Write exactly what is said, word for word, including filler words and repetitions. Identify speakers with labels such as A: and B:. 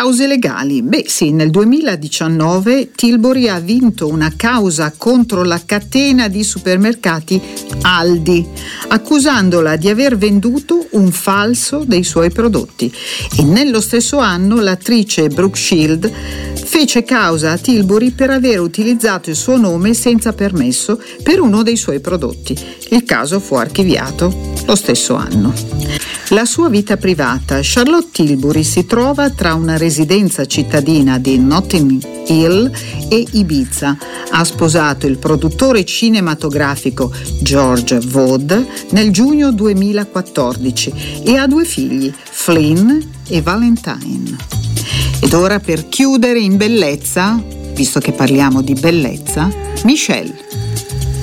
A: Cause legali. Beh sì, nel duemiladiciannove Tilbury ha vinto una causa contro la catena di supermercati Aldi, accusandola di aver venduto un falso dei suoi prodotti. E nello stesso anno l'attrice Brooke Shield fece causa a Tilbury per aver utilizzato il suo nome senza permesso per uno dei suoi prodotti. Il caso fu archiviato lo stesso anno. La sua vita privata. Charlotte Tilbury si trova tra una residenza cittadina di Notting Hill e Ibiza. Ha sposato il produttore cinematografico George Wood nel giugno duemilaquattordici e ha due figli, Flynn e Valentine. Ed ora, per chiudere in bellezza, visto che parliamo di bellezza, Michelle.